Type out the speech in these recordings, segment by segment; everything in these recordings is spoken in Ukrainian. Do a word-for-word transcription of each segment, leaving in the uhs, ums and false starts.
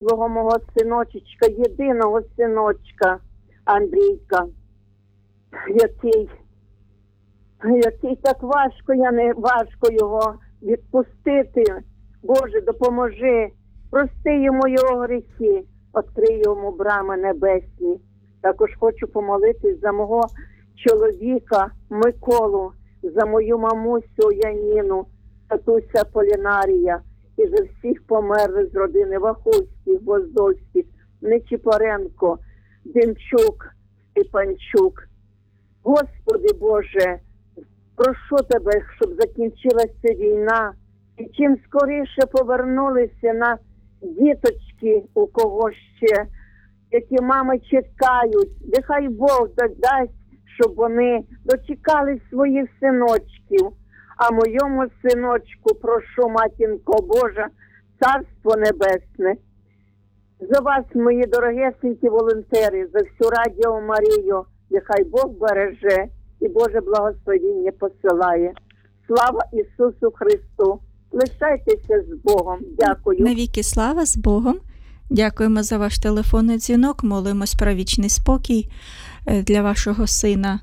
свого мого синочечка, єдиного синочка Андрійка, який, який так важко, я не важко його відпустити. Боже, допоможи, прости йому його гріхи, відкрий йому брами небесні. Також хочу помолитись за мого чоловіка Миколу, за мою мамусю Яніну, татуся Полінарія, і за всіх померлих з родини Вахульських, Воздольських, Нечіпоренко, Демчук, Степанчук. Господи Боже, прошу Тебе, щоб закінчилася війна, і чим скоріше повернулися на діточки, у кого ще, які мами чекають. Нехай Бог дасть, щоб вони дочекали своїх синочків. А моєму синочку прошу, матінко Божа, Царство Небесне. За вас, мої дорогесенькі волонтери, за всю Радіо Марію, нехай Бог береже і Боже благословіння посилає. Слава Ісусу Христу! Лишайтеся з Богом. Дякую. Навіки слава, з Богом. Дякуємо за ваш телефонний дзвінок. Молимось про вічний спокій для вашого сина.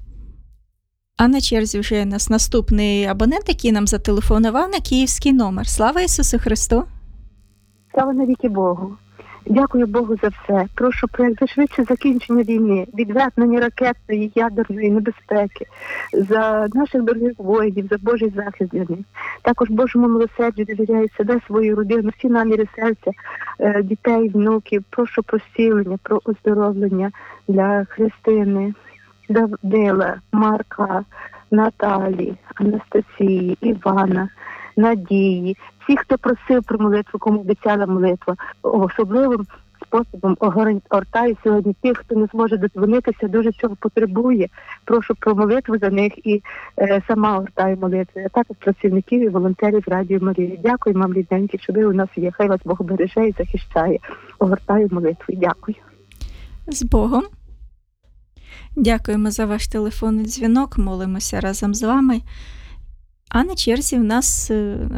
А на черзі вже у нас наступний абонент, який нам зателефонував на київський номер. Слава Ісусу Христу! Слава навіки Богу! Дякую Богу за все. Прошу про якнайшвидше закінчення війни, відвернення ракетної, ядерної небезпеки, за наших дорогих воїнів, за Божий захист для них. Також Божому милосердю довіряю себе, свою родину, всі наміри серця, дітей, внуків. Прошу про зцілення, про оздоровлення для Христини, Давидила, Марка, Наталі, Анастасії, Івана, Надії, всі, хто просив про молитву, кому обіцяла молитва, особливим способом огортаю сьогодні тих, хто не зможе додзвонитися, дуже цього потребує. Прошу про молитву за них і е, сама огортаю молитву. А також працівників і волонтерів Радіо Марії. Дякую вам, рідненькі, що ви у нас є. Хай вас Бог береже і захищає. Огортаю молитву. Дякую. З Богом. Дякуємо за ваш телефонний дзвінок. Молимося разом з вами. А на черзі в нас е,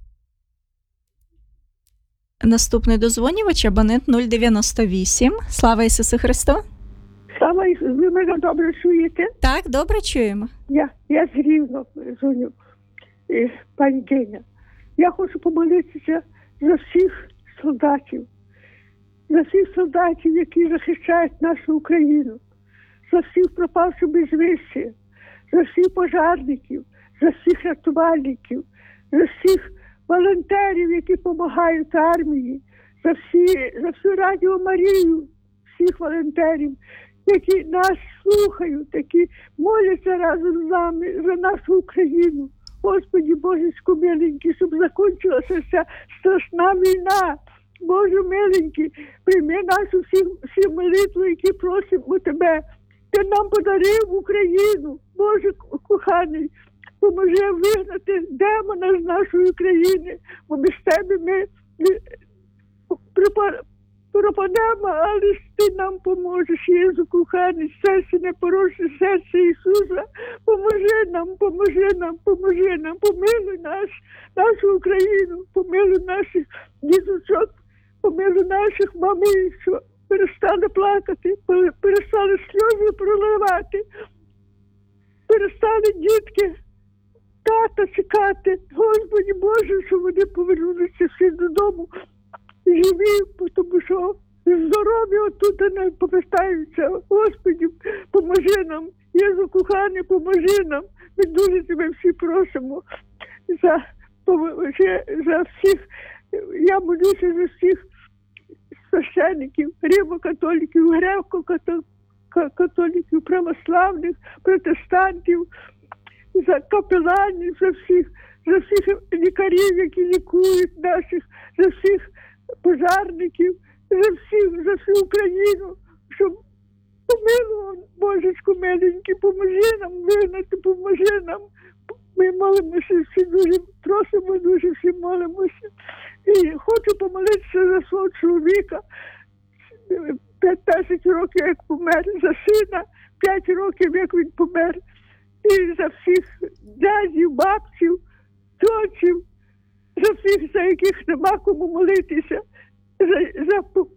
наступний дозвонювач, абонент нуль дев'яносто вісім. Слава Ісусу Христу! Слава Ісусу! Ви мене добре чуєте? Так, добре чуємо. Я, я з Рівного дзвоню, пані Геня. Я хочу помолитися за всіх солдатів, за всіх солдатів, які захищають нашу Україну, за всіх пропавших безвісті, за всіх пожарників, за всіх рятувальників, за всіх волонтерів, які допомагають армії, за всі, за всю Радіо Марію, всіх волонтерів, які нас слухають, які моляться разом з нами за нашу Україну. Господи Божечку миленький, щоб закінчилася ця страшна війна. Боже миленький, прийми нашу всі, всі молитви, які просимо Тебе. Ти нам подарив Україну, Боже коханий. Поможи вигнати демона з нашої країни, бо без тебе ми пропадемо, але ж ти нам поможеш, Єзу коханий, серце непорочне, серце Ісуса. Поможи нам, поможи нам, поможи нам, помилуй наш, нашу Україну, помилуй наших діточок, помилуй наших мамів, що перестали плакати, перестали сльози проливати, перестали дітки тата чекати. Господи Боже, що вони повернулися всі додому живі, тому що здорові отут не повертаються. Господи, поможи нам. Єзу коханий, поможи нам. Ми дуже тебе всі просимо за, за всіх. Я молюся за всіх священиків, римо-католиків, греко-католиків, православних, протестантів, за капеланів, за всіх, за всіх лікарів, які лікують наших, за всіх пожарників, за всіх, за всю Україну, щоб помилував, Божечку миленький, поможи нам вигнати, поможи нам. Ми молимося всі, дуже просимо, дуже всі молимося. І хочу помолитися за свого чоловіка. п'ятнадцять років, як помер, за сина, п'ять років, як він помер. І за всіх дядів, бабців, тьотів, за всіх, за яких нема кому молитися. за, за